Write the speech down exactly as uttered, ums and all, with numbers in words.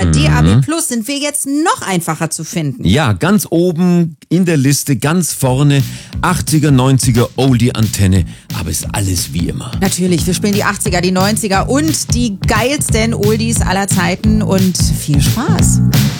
D A B Plus sind wir jetzt noch einfacher zu finden. Ja, ganz oben in der Liste, ganz vorne, achtziger, neunziger Oldie-Antenne. Aber ist alles wie immer. Natürlich, wir spielen die achtziger, die neunziger und die geilsten Oldies aller Zeiten und viel Spaß.